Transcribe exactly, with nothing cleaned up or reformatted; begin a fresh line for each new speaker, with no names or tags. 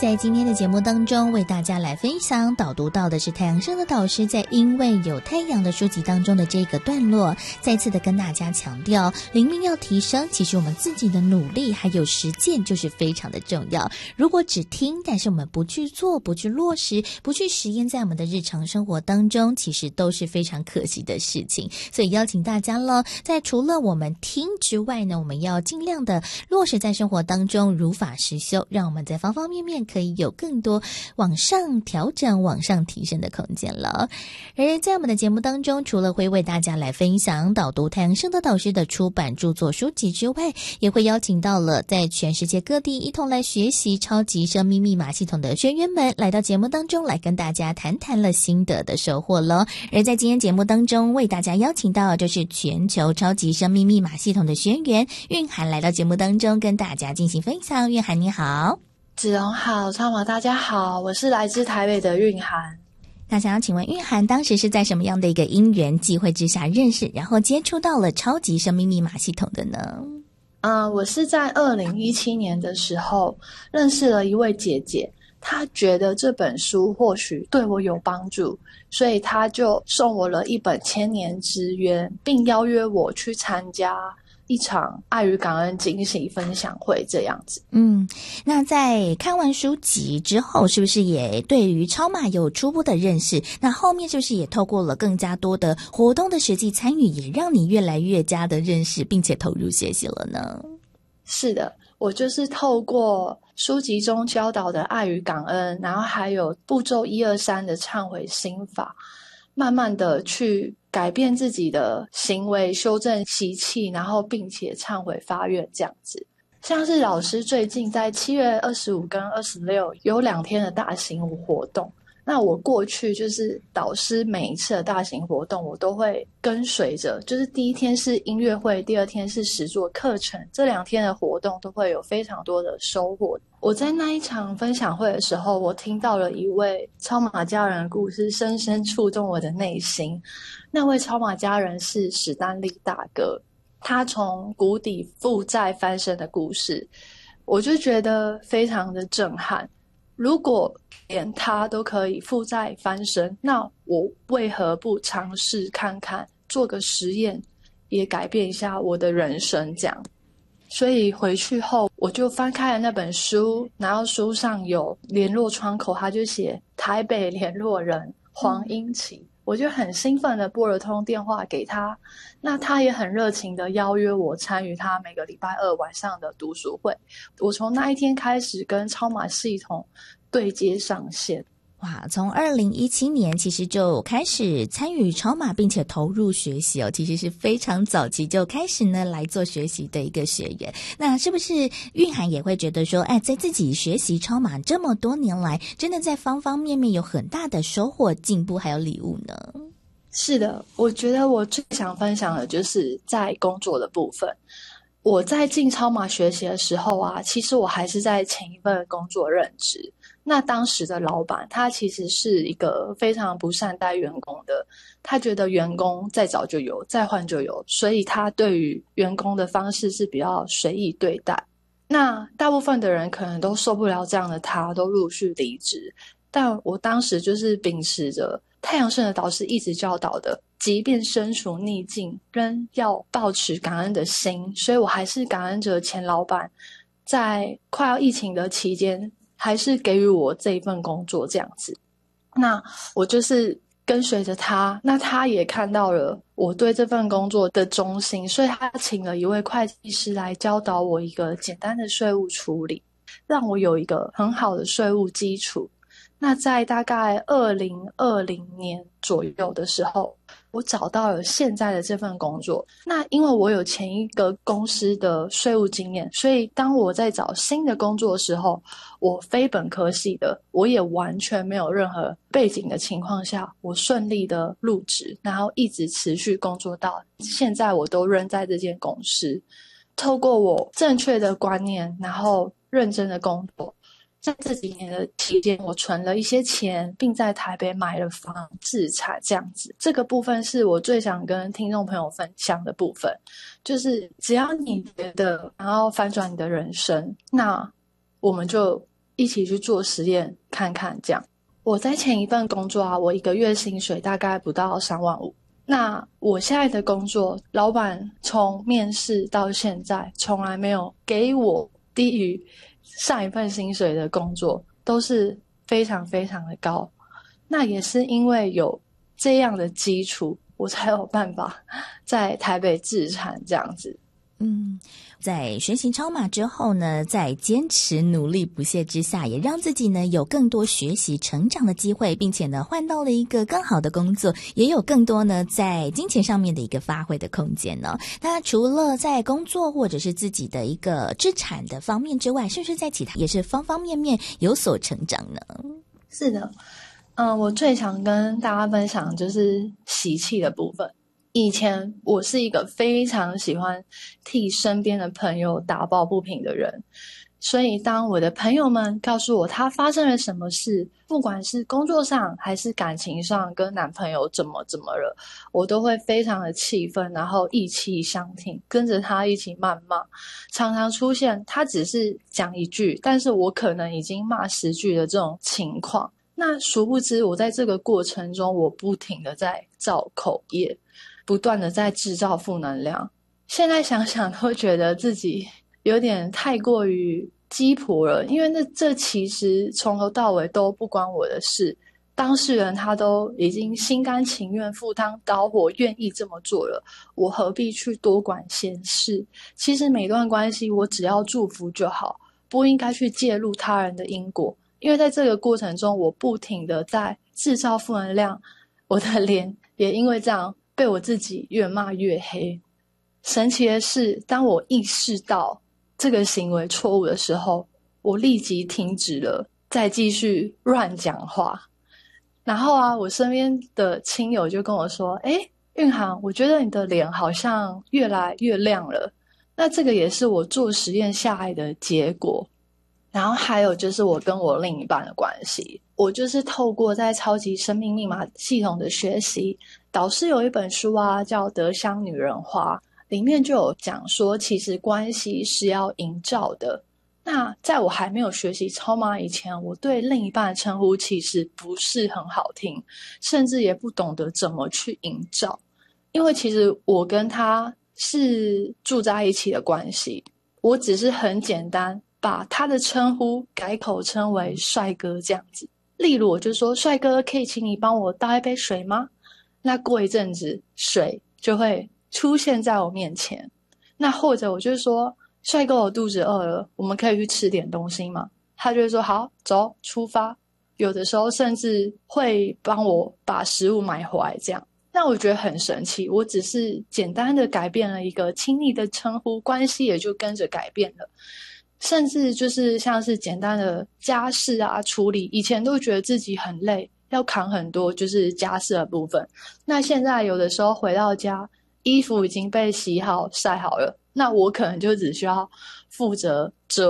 在今天的节目当中，为大家来分享导读到的是太阳升的导师在因为有太阳的书籍当中的这个段落，再次的跟大家强调，灵命要提升，其实我们自己的努力还有实践就是非常的重要。如果只听，但是我们不去做，不去落实，不去实验在我们的日常生活当中，其实都是非常可惜的事情。所以邀请大家了，在除了我们听之外呢，我们要尽量的落实在生活当中，如法实修，让我们在方方面面可以有更多往上调整、往上提升的空间了。而在我们的节目当中，除了会为大家来分享导读太阳升的导师的出版著作书籍之外，也会邀请到了在全世界各地一同来学习超级生命密码系统的学员们，来到节目当中来跟大家谈谈了心得的收获了。而在今天节目当中，为大家邀请到就是全球超级生命密码系统的学员蕴涵来到节目当中跟大家进行分享。蕴涵你好。
子荣好，超马大家好，我是来自台北的蕴涵。
那想要请问蕴涵当时是在什么样的一个因缘际会之下认识然后接触到了超级生命密码系统的呢？
嗯、呃，我是在二零一七年的时候认识了一位姐姐，她觉得这本书或许对我有帮助，所以她就送我了一本千年之约，并邀约我去参加一场爱与感恩惊喜分享会这样子。
嗯，那在看完书籍之后，是不是也对于超码有初步的认识？那后面是不是也透过了更加多的活动的实际参与，也让你越来越加的认识，并且投入学习了呢？
是的，我就是透过书籍中教导的爱与感恩，然后还有步骤一二三的忏悔心法，慢慢的去改变自己的行为，修正习气，然后并且忏悔发愿这样子。像是老师最近在七月二十五跟二十六有两天的大型活动，那我过去就是导师每一次的大型活动我都会跟随着，就是第一天是音乐会，第二天是实作课程，这两天的活动都会有非常多的收获。我在那一场分享会的时候，我听到了一位超马家人的故事，深深触动我的内心。那位超马家人是史丹利大哥，他从谷底负债翻身的故事，我就觉得非常的震撼。如果连他都可以负债翻身，那我为何不尝试看看，做个实验，也改变一下我的人生这样。所以回去后我就翻开了那本书，然后书上有联络窗口，他就写台北联络人黄英琪、嗯、我就很兴奋的拨了通电话给他，那他也很热情的邀约我参与他每个礼拜二晚上的读书会。我从那一天开始跟超码系统对接上线。
哇，从二零一七年其实就开始参与超码并且投入学习哦，其实是非常早期就开始呢来做学习的一个学员。那是不是蕴涵也会觉得说，哎，在自己学习超码这么多年来，真的在方方面面有很大的收获、进步还有礼物呢？
是的，我觉得我最想分享的就是在工作的部分。我在进超码学习的时候啊，其实我还是在前一份工作任职。那当时的老板他其实是一个非常不善待员工的，他觉得员工再找就有，再换就有，所以他对于员工的方式是比较随意对待。那大部分的人可能都受不了这样的他，都陆续离职。但我当时就是秉持着太阳圣的导师一直教导的，即便身处逆境仍要抱持感恩的心，所以我还是感恩着前老板在快要疫情的期间还是给予我这一份工作这样子。那我就是跟随着他，那他也看到了我对这份工作的忠心，所以他请了一位会计师来教导我一个简单的税务处理，让我有一个很好的税务基础。那在大概二零二零年左右的时候，我找到了现在的这份工作。那因为我有前一个公司的税务经验，所以当我在找新的工作的时候，我非本科系的，我也完全没有任何背景的情况下，我顺利的入职，然后一直持续工作到现在，我都仍在这间公司。透过我正确的观念，然后认真的工作，在这几年的期间，我存了一些钱，并在台北买了房自产这样子。这个部分是我最想跟听众朋友分享的部分，就是只要你觉得然后翻转你的人生，那我们就一起去做实验看看这样。我在前一份工作啊，我一个月薪水大概不到三万五。那我现在的工作，老板从面试到现在从来没有给我低于上一份薪水的工作，都是非常非常的高。那也是因为有这样的基础，我才有办法在台北置产这样子。
嗯，在学习超马之后呢，在坚持努力不懈之下，也让自己呢有更多学习成长的机会，并且呢换到了一个更好的工作，也有更多呢在金钱上面的一个发挥的空间呢。那除了在工作或者是自己的一个资产的方面之外，是不是在其他也是方方面面有所成长呢？
是的，嗯，我最想跟大家分享就是习气的部分。以前我是一个非常喜欢替身边的朋友打抱不平的人，所以当我的朋友们告诉我他发生了什么事，不管是工作上还是感情上跟男朋友怎么怎么了，我都会非常的气愤，然后意气相挺，跟着他一起谩骂。常常出现他只是讲一句，但是我可能已经骂十句的这种情况。那殊不知我在这个过程中，我不停的在造口业，不断的在制造负能量。现在想想都觉得自己有点太过于鸡婆了，因为那这其实从头到尾都不关我的事，当事人他都已经心甘情愿赴汤蹈火愿意这么做了，我何必去多管闲事。其实每段关系我只要祝福就好，不应该去介入他人的因果。因为在这个过程中，我不停的在制造负能量，我的脸也因为这样被我自己越骂越黑。神奇的是，当我意识到这个行为错误的时候，我立即停止了再继续乱讲话。然后啊，我身边的亲友就跟我说，诶，韵涵，我觉得你的脸好像越来越亮了。那这个也是我做实验下来的结果。然后还有就是我跟我另一半的关系，我就是透过在超级生命密码系统的学习，导师有一本书啊叫《德香女人花》，里面就有讲说其实关系是要营造的。那在我还没有学习超码以前，我对另一半的称呼其实不是很好听，甚至也不懂得怎么去营造。因为其实我跟他是住在一起的关系，我只是很简单把他的称呼改口称为帅哥这样子。例如我就说，帅哥，可以请你帮我倒一杯水吗？那过一阵子水就会出现在我面前。那或者我就说，帅哥，我肚子饿了，我们可以去吃点东西吗？他就会说好，走，出发。有的时候甚至会帮我把食物买回来这样。那我觉得很神奇，我只是简单的改变了一个亲昵的称呼，关系也就跟着改变了。甚至就是像是简单的家事啊处理，以前都觉得自己很累，要扛很多就是家事的部分。那现在有的时候回到家，衣服已经被洗好晒好了，那我可能就只需要负责折